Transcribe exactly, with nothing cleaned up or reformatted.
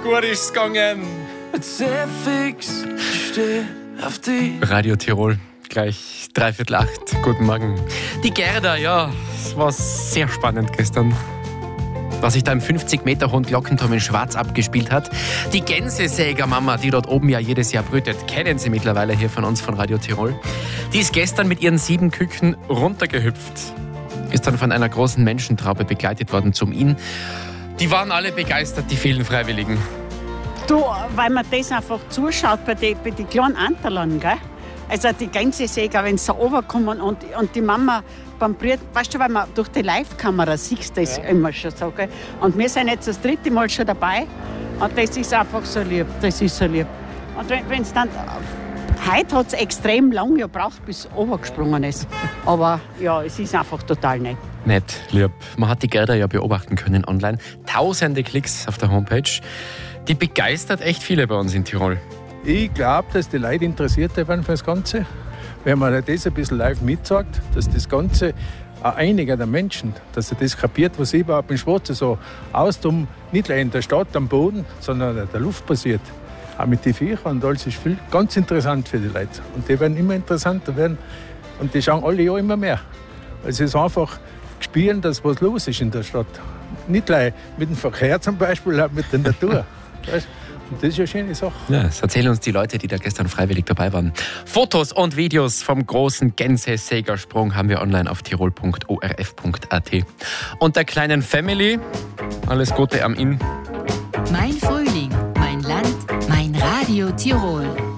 gut ist es gegangen. Sehr fix, steh auf die. Radio Tirol, gleich dreiviertel acht. Guten Morgen. Die Gerda, ja, es war sehr spannend gestern, was sich da im fünfzig Meter hohen Glockenturm in Schwarz abgespielt hat. Die Gänsesägermama, die dort oben ja jedes Jahr brütet, kennen Sie mittlerweile hier von uns von Radio Tirol. Die ist gestern mit ihren sieben Küken runtergehüpft. Ist dann von einer großen Menschentraube begleitet worden zum Inn. Die waren alle begeistert, die vielen Freiwilligen. Du, weil man das einfach zuschaut bei den bei die kleinen Anterlern, gell? Also die Gänsesäger, wenn sie da runterkommen und, und die Mama beim Brüten, weißt du, weil man durch die Live-Kamera sieht das ja immer schon so, gell? Und wir sind jetzt das dritte Mal schon dabei und das ist einfach so lieb, das ist so lieb. Und wenn es dann, heute hat es extrem lang gebraucht, bis es runtergesprungen ist. Aber ja, es ist einfach total nett. Nett, lieb. Man hat die Gerda ja beobachten können online. Tausende Klicks auf der Homepage. Die begeistert echt viele bei uns in Tirol. Ich glaube, dass die Leute interessiert werden für das Ganze. Wenn man das ein bisschen live mitsagt, dass das Ganze auch einiger der Menschen, dass er das kapiert, was überhaupt im Schwarzen so austoben, nicht nur in der Stadt am Boden, sondern in der Luft passiert. Auch mit den Viechern und alles ist viel, ganz interessant für die Leute. Und die werden immer interessanter werden und die schauen alle Jahre immer mehr. Es ist einfach spüren, dass was los ist in der Stadt. Nicht gleich mit dem Verkehr zum Beispiel, auch mit der Natur. Und das ist eine schöne Sache. Ja, das erzählen uns die Leute, die da gestern freiwillig dabei waren. Fotos und Videos vom großen Gänsesägersprung haben wir online auf tirol punkt o r f punkt a t. Und der kleinen Family, alles Gute am Inn. Mein Frühling, mein Land, mein Radio Tirol.